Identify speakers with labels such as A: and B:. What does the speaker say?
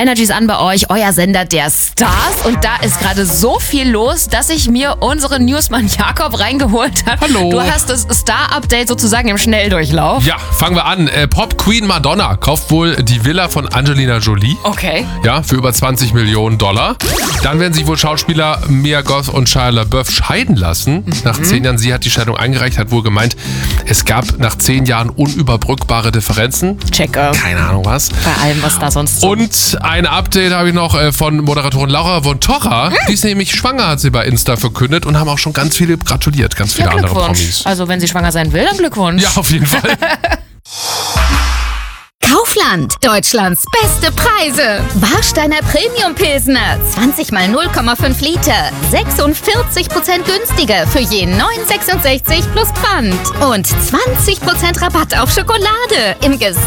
A: Energy ist an bei euch, euer Sender der Stars. Und da ist gerade so viel los, dass ich mir unseren Newsmann Jakob reingeholt habe.
B: Hallo.
A: Du hast das Star-Update sozusagen im Schnelldurchlauf.
B: Ja, fangen wir an. Pop-Queen Madonna kauft wohl die Villa von Angelina Jolie.
A: Okay.
B: Ja, für über 20 Millionen $. Dann werden sich wohl Schauspieler Mia Goth und Shia LaBeouf scheiden lassen. Nach 10 Jahren, sie hat die Scheidung eingereicht, hat wohl gemeint, es gab nach 10 Jahren unüberbrückbare Differenzen.
A: Checke.
B: Keine Ahnung was.
A: Bei allem, was da sonst so.
B: Und ein Update habe ich noch von Moderatorin Laura von Torra. Die ist nämlich schwanger, hat sie bei Insta verkündet und haben auch schon ganz viele gratuliert, ganz viele andere Promis.
A: Also wenn sie schwanger sein will, dann Glückwunsch.
B: Ja, auf jeden Fall.
C: Kaufland, Deutschlands beste Preise. Warsteiner Premium Pilsner, 20 mal 0,5 Liter, 46% günstiger für je 9,66 plus Pfand. Und 20% Rabatt auf Schokolade im